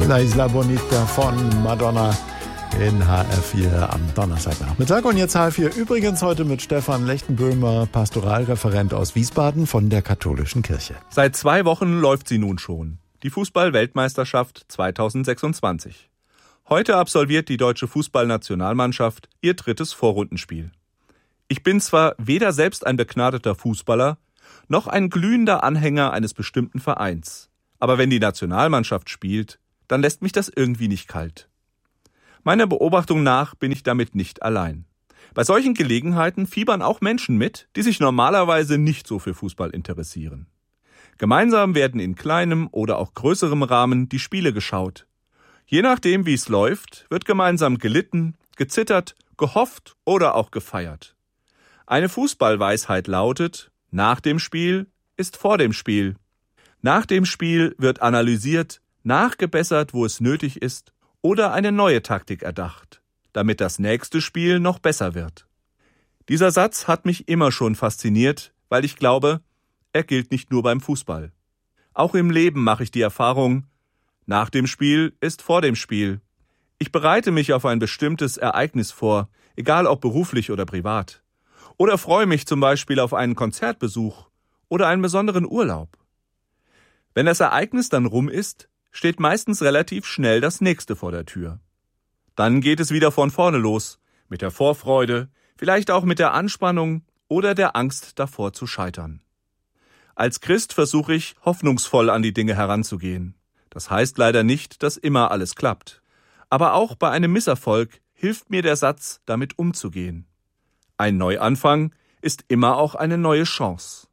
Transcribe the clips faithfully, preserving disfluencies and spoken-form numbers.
La Isla Bonita von Madonna in H R vier am Donnerstagnachmittag. Und jetzt H R vier übrigens heute mit Stefan Lechtenböhmer, Pastoralreferent aus Wiesbaden von der Katholischen Kirche. Seit zwei Wochen läuft sie nun schon, die Fußball-Weltmeisterschaft zweitausendsechsundzwanzig. Heute absolviert die deutsche Fußballnationalmannschaft ihr drittes Vorrundenspiel. Ich bin zwar weder selbst ein begnadeter Fußballer, noch ein glühender Anhänger eines bestimmten Vereins. Aber wenn die Nationalmannschaft spielt, dann lässt mich das irgendwie nicht kalt. Meiner Beobachtung nach bin ich damit nicht allein. Bei solchen Gelegenheiten fiebern auch Menschen mit, die sich normalerweise nicht so für Fußball interessieren. Gemeinsam werden in kleinem oder auch größerem Rahmen die Spiele geschaut. Je nachdem, wie es läuft, wird gemeinsam gelitten, gezittert, gehofft oder auch gefeiert. Eine Fußballweisheit lautet: Nach dem Spiel ist vor dem Spiel. Nach dem Spiel wird analysiert, nachgebessert, wo es nötig ist, oder eine neue Taktik erdacht, damit das nächste Spiel noch besser wird. Dieser Satz hat mich immer schon fasziniert, weil ich glaube, er gilt nicht nur beim Fußball. Auch im Leben mache ich die Erfahrung: Nach dem Spiel ist vor dem Spiel. Ich bereite mich auf ein bestimmtes Ereignis vor, egal ob beruflich oder privat. Oder freue mich zum Beispiel auf einen Konzertbesuch oder einen besonderen Urlaub. Wenn das Ereignis dann rum ist, steht meistens relativ schnell das nächste vor der Tür. Dann geht es wieder von vorne los, mit der Vorfreude, vielleicht auch mit der Anspannung oder der Angst davor zu scheitern. Als Christ versuche ich, hoffnungsvoll an die Dinge heranzugehen. Das heißt leider nicht, dass immer alles klappt. Aber auch bei einem Misserfolg hilft mir der Satz, damit umzugehen. Ein Neuanfang ist immer auch eine neue Chance.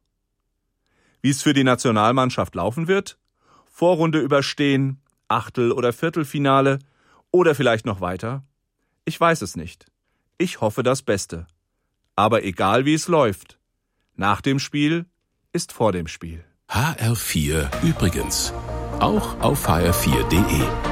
Wie es für die Nationalmannschaft laufen wird? Vorrunde überstehen, Achtel- oder Viertelfinale oder vielleicht noch weiter? Ich weiß es nicht. Ich hoffe das Beste. Aber egal wie es läuft, nach dem Spiel ist vor dem Spiel. H R vier übrigens. Auch auf H R vier punkt de.